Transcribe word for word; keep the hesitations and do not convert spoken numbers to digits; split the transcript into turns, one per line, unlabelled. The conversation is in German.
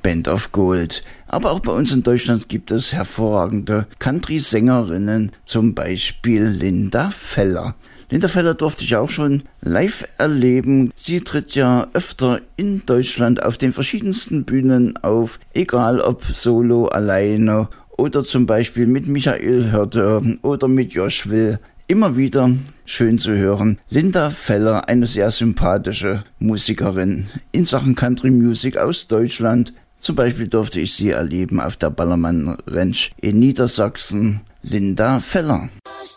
Band of Gold. Aber auch bei uns in Deutschland gibt es hervorragende Country-Sängerinnen, zum Beispiel Linda Feller. Linda Feller durfte ich auch schon live erleben. Sie tritt ja öfter in Deutschland auf den verschiedensten Bühnen auf, egal ob solo, alleine oder zum Beispiel mit Michael Hörder oder mit Josh Will. Immer wieder schön zu hören. Linda Feller, eine sehr sympathische Musikerin in Sachen Country Music aus Deutschland. Zum Beispiel durfte ich sie erleben auf der Ballermann Ranch in Niedersachsen. Linda Feller.